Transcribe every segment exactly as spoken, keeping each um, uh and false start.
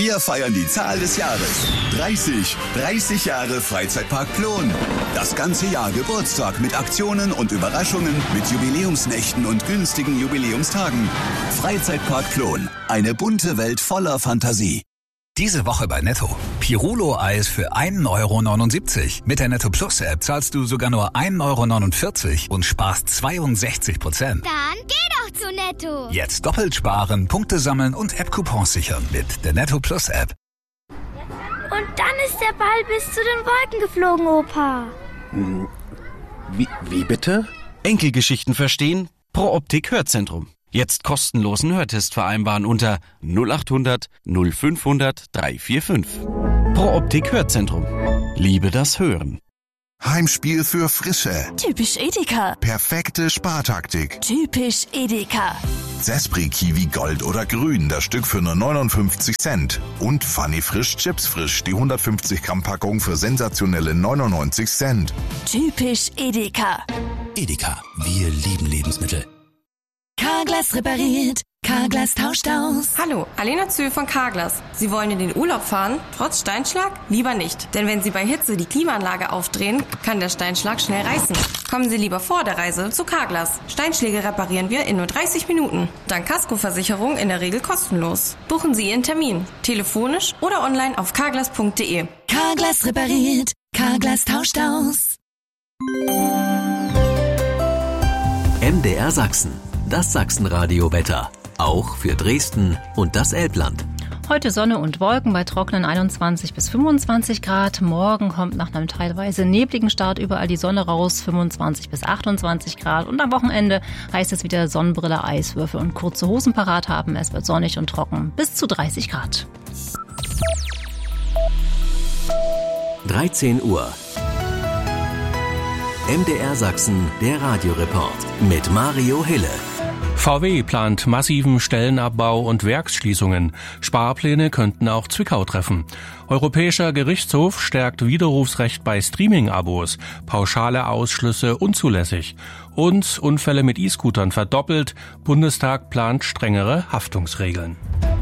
Wir feiern die Zahl des Jahres. dreißig. dreißig Jahre Freizeitpark Plon. Das ganze Jahr Geburtstag mit Aktionen und Überraschungen, mit Jubiläumsnächten und günstigen Jubiläumstagen. Freizeitpark Plon. Eine bunte Welt voller Fantasie. Diese Woche bei Netto. Pirulo-Eis für ein Euro neunundsiebzig. Mit der Netto Plus App zahlst du sogar nur ein Euro neunundvierzig und sparst zweiundsechzig Prozent. Dann geh doch zu Netto. Jetzt doppelt sparen, Punkte sammeln und App-Coupons sichern mit der Netto Plus App. Und dann ist der Ball bis zu den Wolken geflogen, Opa. Hm, wie, wie bitte? Enkelgeschichten verstehen? Pro Optik Hörzentrum. Jetzt kostenlosen Hörtest vereinbaren unter null acht hundert null fünfhundert dreihundertfünfundvierzig. Pro Optik Hörzentrum. Liebe das Hören. Heimspiel für Frische. Typisch Edeka. Perfekte Spartaktik. Typisch Edeka. Zespri Kiwi Gold oder Grün, das Stück für nur neunundfünfzig Cent. Und Funny Frisch Chips Frisch, die hundertfünfzig Gramm Packung für sensationelle neunundneunzig Cent. Typisch Edeka. Edeka, wir lieben Lebensmittel. Carglass repariert, Carglass tauscht aus. Hallo, Alena Zöhl von Carglass. Sie wollen in den Urlaub fahren, trotz Steinschlag? Lieber nicht. Denn wenn Sie bei Hitze die Klimaanlage aufdrehen, kann der Steinschlag schnell reißen. Kommen Sie lieber vor der Reise zu Carglass. Steinschläge reparieren wir in nur dreißig Minuten. Dank Kaskoversicherung in der Regel kostenlos. Buchen Sie Ihren Termin, telefonisch oder online auf carglass punkt de. Carglass repariert, Carglass tauscht aus. M D R Sachsen. Das Sachsenradio-Wetter. Auch für Dresden und das Elbland. Heute Sonne und Wolken bei trockenen einundzwanzig bis fünfundzwanzig Grad. Morgen kommt nach einem teilweise nebligen Start überall die Sonne raus, fünfundzwanzig bis achtundzwanzig Grad. Und am Wochenende heißt es wieder Sonnenbrille, Eiswürfel und kurze Hosen parat haben. Es wird sonnig und trocken bis zu dreißig Grad. dreizehn Uhr. M D R Sachsen, der Radioreport mit Mario Hille. V W plant massiven Stellenabbau und Werksschließungen. Sparpläne könnten auch Zwickau treffen. Europäischer Gerichtshof stärkt Widerrufsrecht bei Streaming-Abos. Pauschale Ausschlüsse unzulässig. Und Unfälle mit E-Scootern verdoppelt. Bundestag plant strengere Haftungsregeln.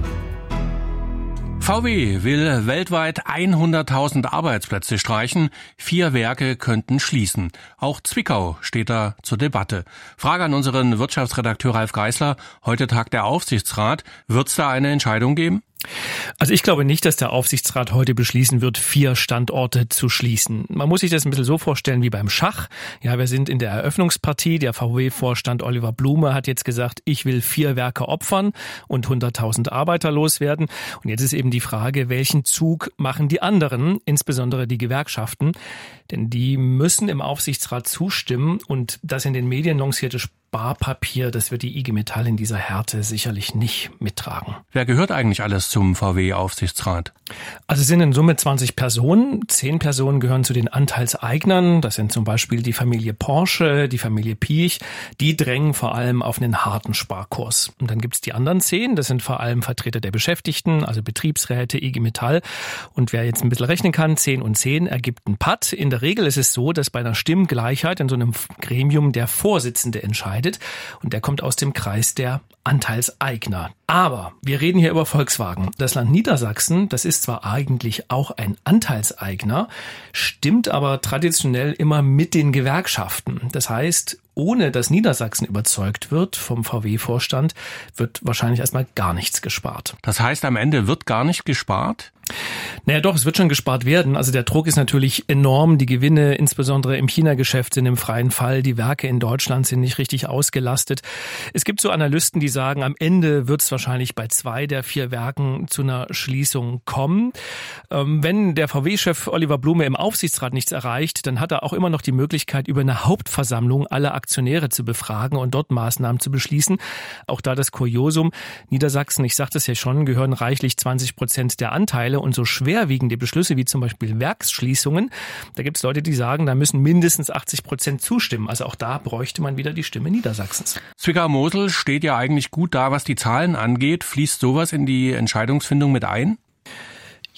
V W will weltweit hunderttausend Arbeitsplätze streichen. Vier Werke könnten schließen. Auch Zwickau steht da zur Debatte. Frage an unseren Wirtschaftsredakteur Ralf Geisler. Heute tagt der Aufsichtsrat. Wird es da eine Entscheidung geben? Also ich glaube nicht, dass der Aufsichtsrat heute beschließen wird, vier Standorte zu schließen. Man muss sich das ein bisschen so vorstellen wie beim Schach. Ja, wir sind in der Eröffnungspartie. Der V W-Vorstand Oliver Blume hat jetzt gesagt, ich will vier Werke opfern und hunderttausend Arbeiter loswerden. Und jetzt ist eben die Frage, welchen Zug machen die anderen, insbesondere die Gewerkschaften? Denn die müssen im Aufsichtsrat zustimmen und das in den Medien lancierte Sparpapier, das wird die I G Metall in dieser Härte sicherlich nicht mittragen. Wer gehört eigentlich alles zum V W-Aufsichtsrat? Also es sind in Summe zwanzig Personen. Zehn Personen gehören zu den Anteilseignern. Das sind zum Beispiel die Familie Porsche, die Familie Piech. Die drängen vor allem auf einen harten Sparkurs. Und dann gibt es die anderen zehn. Das sind vor allem Vertreter der Beschäftigten, also Betriebsräte, I G Metall. Und wer jetzt ein bisschen rechnen kann, zehn und zehn ergibt einen Patt. In der Regel ist es so, dass bei einer Stimmgleichheit in so einem Gremium der Vorsitzende entscheidet. Und der kommt aus dem Kreis der Anteilseigner. Aber wir reden hier über Volkswagen. Das Land Niedersachsen, das ist zwar eigentlich auch ein Anteilseigner, stimmt aber traditionell immer mit den Gewerkschaften. Das heißt, ohne dass Niedersachsen überzeugt wird vom V W-Vorstand, wird wahrscheinlich erstmal gar nichts gespart. Das heißt, am Ende wird gar nicht gespart? Naja doch, es wird schon gespart werden. Also der Druck ist natürlich enorm. Die Gewinne, insbesondere im China-Geschäft, sind im freien Fall. Die Werke in Deutschland sind nicht richtig ausgelastet. Es gibt so Analysten, die sagen, am Ende wird es wahrscheinlich bei zwei der vier Werken zu einer Schließung kommen. Ähm, wenn der V W-Chef Oliver Blume im Aufsichtsrat nichts erreicht, dann hat er auch immer noch die Möglichkeit, über eine Hauptversammlung alle Aktionäre zu befragen und dort Maßnahmen zu beschließen. Auch da das Kuriosum, Niedersachsen, ich sagte es ja schon, gehören reichlich zwanzig Prozent der Anteile und so schwerwiegende Beschlüsse wie zum Beispiel Werksschließungen, da gibt es Leute, die sagen, da müssen mindestens achtzig Prozent zustimmen. Also auch da bräuchte man wieder die Stimme Niedersachsens. Zwickau-Mosel steht ja eigentlich gut da, was die Zahlen angeht. Fließt sowas in die Entscheidungsfindung mit ein?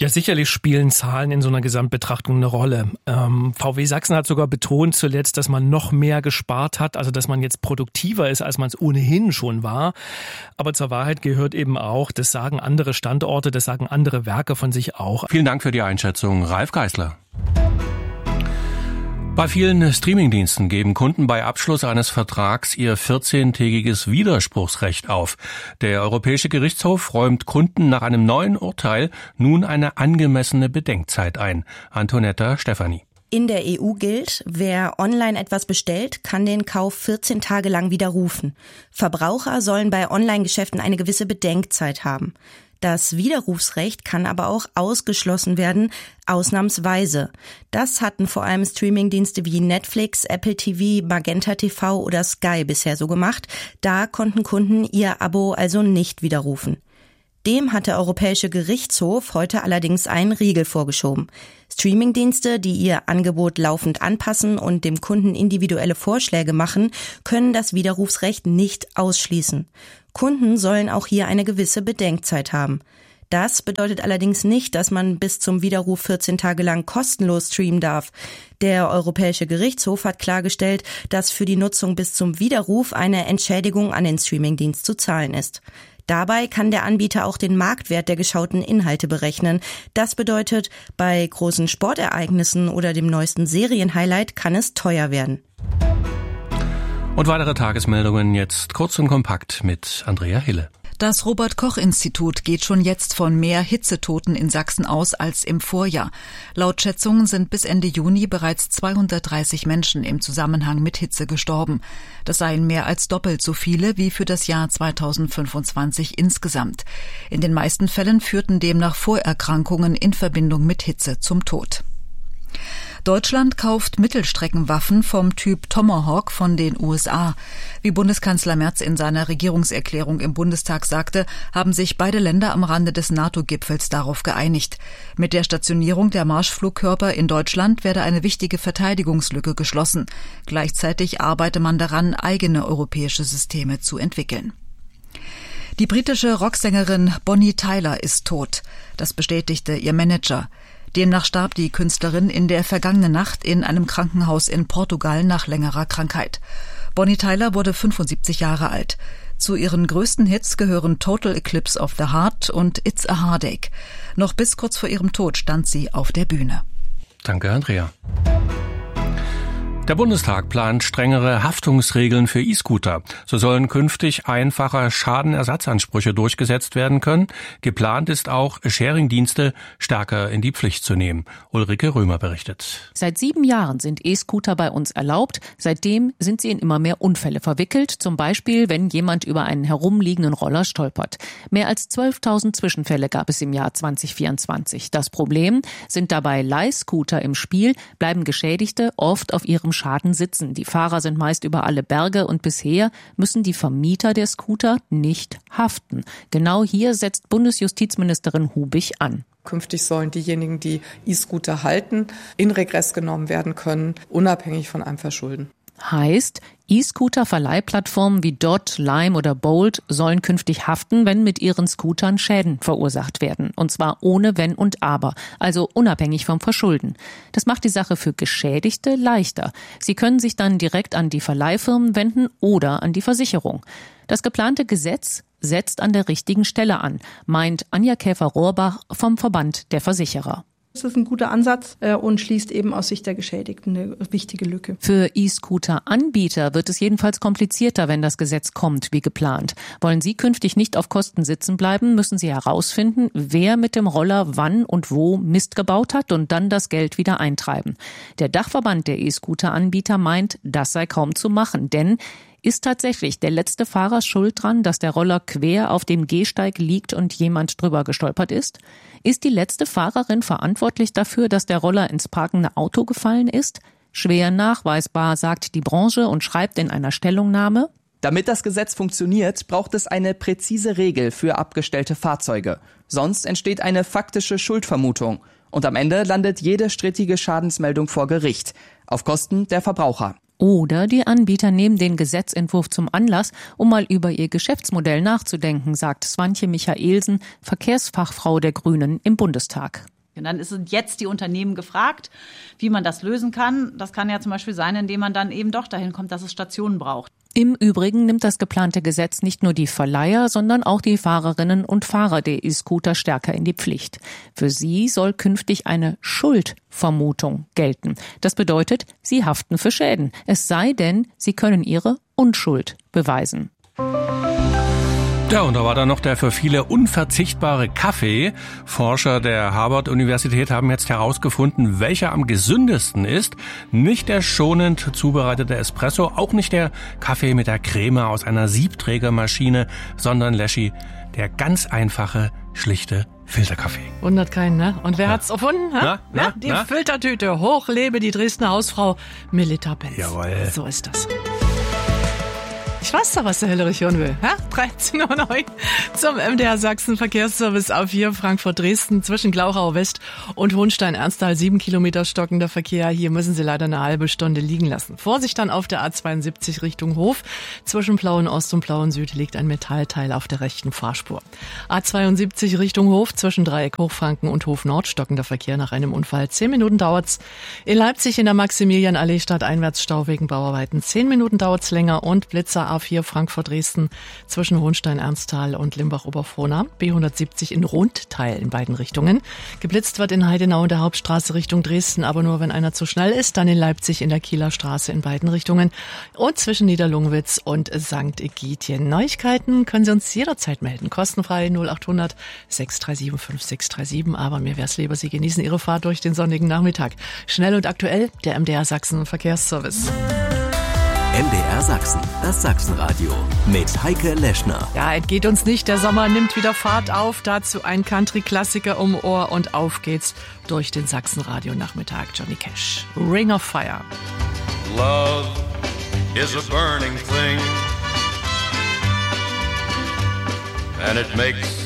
Ja, sicherlich spielen Zahlen in so einer Gesamtbetrachtung eine Rolle. Ähm, V W Sachsen hat sogar betont zuletzt, dass man noch mehr gespart hat, also dass man jetzt produktiver ist, als man es ohnehin schon war. Aber zur Wahrheit gehört eben auch, das sagen andere Standorte, das sagen andere Werke von sich auch. Vielen Dank für die Einschätzung, Ralf Geißler. Bei vielen Streamingdiensten geben Kunden bei Abschluss eines Vertrags ihr vierzehntägiges Widerspruchsrecht auf. Der Europäische Gerichtshof räumt Kunden nach einem neuen Urteil nun eine angemessene Bedenkzeit ein. Antonetta Stefani. In der E U gilt, wer online etwas bestellt, kann den Kauf vierzehn Tage lang widerrufen. Verbraucher sollen bei Online-Geschäften eine gewisse Bedenkzeit haben. Das Widerrufsrecht kann aber auch ausgeschlossen werden, ausnahmsweise. Das hatten vor allem Streamingdienste wie Netflix, Apple T V, Magenta T V oder Sky bisher so gemacht. Da konnten Kunden ihr Abo also nicht widerrufen. Dem hat der Europäische Gerichtshof heute allerdings einen Riegel vorgeschoben. Streamingdienste, die ihr Angebot laufend anpassen und dem Kunden individuelle Vorschläge machen, können das Widerrufsrecht nicht ausschließen. Kunden sollen auch hier eine gewisse Bedenkzeit haben. Das bedeutet allerdings nicht, dass man bis zum Widerruf vierzehn Tage lang kostenlos streamen darf. Der Europäische Gerichtshof hat klargestellt, dass für die Nutzung bis zum Widerruf eine Entschädigung an den Streamingdienst zu zahlen ist. Dabei kann der Anbieter auch den Marktwert der geschauten Inhalte berechnen. Das bedeutet, bei großen Sportereignissen oder dem neuesten Serienhighlight kann es teuer werden. Und weitere Tagesmeldungen jetzt kurz und kompakt mit Andrea Hille. Das Robert-Koch-Institut geht schon jetzt von mehr Hitzetoten in Sachsen aus als im Vorjahr. Laut Schätzungen sind bis Ende Juni bereits zweihundertdreißig Menschen im Zusammenhang mit Hitze gestorben. Das seien mehr als doppelt so viele wie für das Jahr zweitausendfünfundzwanzig insgesamt. In den meisten Fällen führten demnach Vorerkrankungen in Verbindung mit Hitze zum Tod. Deutschland kauft Mittelstreckenwaffen vom Typ Tomahawk von den U S A. Wie Bundeskanzler Merz in seiner Regierungserklärung im Bundestag sagte, haben sich beide Länder am Rande des NATO-Gipfels darauf geeinigt. Mit der Stationierung der Marschflugkörper in Deutschland werde eine wichtige Verteidigungslücke geschlossen. Gleichzeitig arbeite man daran, eigene europäische Systeme zu entwickeln. Die britische Rocksängerin Bonnie Tyler ist tot. Das bestätigte ihr Manager. Demnach starb die Künstlerin in der vergangenen Nacht in einem Krankenhaus in Portugal nach längerer Krankheit. Bonnie Tyler wurde fünfundsiebzig Jahre alt. Zu ihren größten Hits gehören Total Eclipse of the Heart und It's a Heartache. Noch bis kurz vor ihrem Tod stand sie auf der Bühne. Danke, Andrea. Der Bundestag plant strengere Haftungsregeln für E-Scooter. So sollen künftig einfacher Schadenersatzansprüche durchgesetzt werden können. Geplant ist auch, Sharing-Dienste stärker in die Pflicht zu nehmen. Ulrike Römer berichtet. Seit sieben Jahren sind E-Scooter bei uns erlaubt. Seitdem sind sie in immer mehr Unfälle verwickelt. Zum Beispiel, wenn jemand über einen herumliegenden Roller stolpert. Mehr als zwölftausend Zwischenfälle gab es im Jahr zwanzig vierundzwanzig. Das Problem: sind dabei Leihscooter im Spiel, bleiben Geschädigte oft auf ihrem Schaden sitzen. Die Fahrer sind meist über alle Berge und bisher müssen die Vermieter der Scooter nicht haften. Genau hier setzt Bundesjustizministerin Hubich an. Künftig sollen diejenigen, die E-Scooter halten, in Regress genommen werden können, unabhängig von einem Verschulden. Heißt, E-Scooter-Verleihplattformen wie Dot, Lime oder Bolt sollen künftig haften, wenn mit ihren Scootern Schäden verursacht werden. Und zwar ohne Wenn und Aber, also unabhängig vom Verschulden. Das macht die Sache für Geschädigte leichter. Sie können sich dann direkt an die Verleihfirmen wenden oder an die Versicherung. Das geplante Gesetz setzt an der richtigen Stelle an, meint Anja Käfer-Rohrbach vom Verband der Versicherer. Das ist ein guter Ansatz und schließt eben aus Sicht der Geschädigten eine wichtige Lücke. Für E-Scooter-Anbieter wird es jedenfalls komplizierter, wenn das Gesetz kommt, wie geplant. Wollen Sie künftig nicht auf Kosten sitzen bleiben, müssen Sie herausfinden, wer mit dem Roller wann und wo Mist gebaut hat und dann das Geld wieder eintreiben. Der Dachverband der E-Scooter-Anbieter meint, das sei kaum zu machen, denn ist tatsächlich der letzte Fahrer schuld dran, dass der Roller quer auf dem Gehsteig liegt und jemand drüber gestolpert ist? Ist die letzte Fahrerin verantwortlich dafür, dass der Roller ins parkende Auto gefallen ist? Schwer nachweisbar, sagt die Branche und schreibt in einer Stellungnahme: Damit das Gesetz funktioniert, braucht es eine präzise Regel für abgestellte Fahrzeuge. Sonst entsteht eine faktische Schuldvermutung. Und am Ende landet jede strittige Schadensmeldung vor Gericht, auf Kosten der Verbraucher. Oder die Anbieter nehmen den Gesetzentwurf zum Anlass, um mal über ihr Geschäftsmodell nachzudenken, sagt Swantje Michaelsen, Verkehrsfachfrau der Grünen im Bundestag. Und dann sind jetzt die Unternehmen gefragt, wie man das lösen kann. Das kann ja zum Beispiel sein, indem man dann eben doch dahin kommt, dass es Stationen braucht. Im Übrigen nimmt das geplante Gesetz nicht nur die Verleiher, sondern auch die Fahrerinnen und Fahrer der E-Scooter stärker in die Pflicht. Für sie soll künftig eine Schuldvermutung gelten. Das bedeutet, sie haften für Schäden. Es sei denn, sie können ihre Unschuld beweisen. Ja, und da war dann noch der für viele unverzichtbare Kaffee. Forscher der Harvard-Universität haben jetzt herausgefunden, welcher am gesündesten ist. Nicht der schonend zubereitete Espresso, auch nicht der Kaffee mit der Creme aus einer Siebträgermaschine, sondern, Leschi, der ganz einfache, schlichte Filterkaffee. Wundert keinen, ne? Und wer ja. hat's erfunden? Na, na, ja, die na? Filtertüte. Hoch lebe die Dresdner Hausfrau Melita Benz. Jawohl. So ist das. Ich weiß doch, was der Hellerich hören will. Ha? dreizehn Uhr neun zum M D R Sachsen Verkehrsservice auf hier Frankfurt-Dresden zwischen Glauchau West und Hohenstein-Ernsthal. Sieben Kilometer stockender Verkehr. Hier müssen Sie leider eine halbe Stunde liegen lassen. Vorsicht dann auf der A zweiundsiebzig Richtung Hof. Zwischen Plauen Ost und Plauen Süd liegt ein Metallteil auf der rechten Fahrspur. A zweiundsiebzig Richtung Hof zwischen Dreieck Hochfranken und Hof Nord stockender Verkehr nach einem Unfall. Zehn Minuten dauert's. In Leipzig in der Maximilianallee stadteinwärts Stau wegen Bauarbeiten. Zehn Minuten dauert's länger und Blitzer A vier Frankfurt-Dresden zwischen Hohenstein-Ernsthal und Limbach-Oberfrohna. B hundertsiebzig in Rundteil in beiden Richtungen. Geblitzt wird in Heidenau in der Hauptstraße Richtung Dresden, aber nur wenn einer zu schnell ist. Dann in Leipzig in der Kieler Straße in beiden Richtungen. Und zwischen Niederlungwitz und Sankt Egidien. Neuigkeiten können Sie uns jederzeit melden. Kostenfrei null achthundert sechs drei sieben fünf sechs drei sieben. Aber mir wär's lieber, Sie genießen Ihre Fahrt durch den sonnigen Nachmittag. Schnell und aktuell, der M D R Sachsen Verkehrsservice. M D R Sachsen, das Sachsenradio mit Heike Leschner. Ja, es geht uns nicht. Der Sommer nimmt wieder Fahrt auf. Dazu ein Country-Klassiker um Ohr und auf geht's durch den Sachsenradio-Nachmittag. Johnny Cash, Ring of Fire. Love is a burning thing and it makes